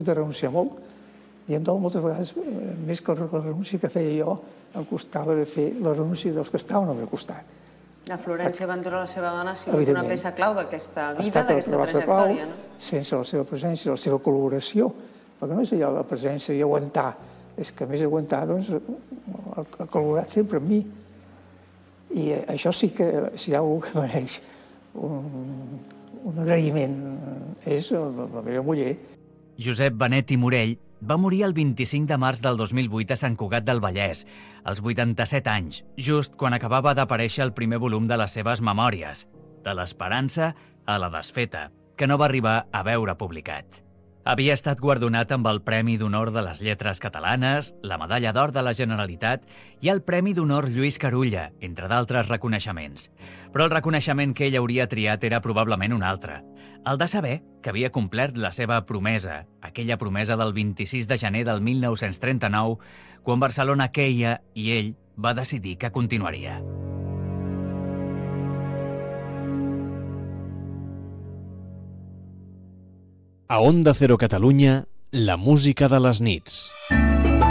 de renunciar molt, i em dol moltes vegades, més que la renúncia que feia jo, em costava de fer la renúncia dels que estaven al meu costat. La Florència Ventura, la seva dona, ha sigut una peça clau d'aquesta vida, d'aquesta trajectòria, no? Sense la seva presència, la seva col·laboració, perquè no és allò de la presència i aguantar, és que a més d'aguantar, doncs, ha col·laborat sempre amb mi. I això sí que, si hi ha algú que mereix un agraïment, és la meva muller. Josep Benet i Morell va morir el 25 de març del 2008 a Sant Cugat del Vallès, als 87 anys, just quan acabava d'aparèixer el primer volum de les seves memòries, de l'esperança a la desfeta, que no va arribar a veure publicat. Havia estat guardonat amb el Premi d'Honor de les Lletres Catalanes, la Medalla d'Or de la Generalitat i el Premi d'Honor Lluís Carulla, entre d'altres reconeixements. Però el reconeixement que ell hauria triat era probablement un altre, el de saber que havia complert la seva promesa, aquella promesa del 26 de gener del 1939, quan Barcelona queia i ell va decidir que continuaria. A Onda Cero Catalunya, la música de les nits.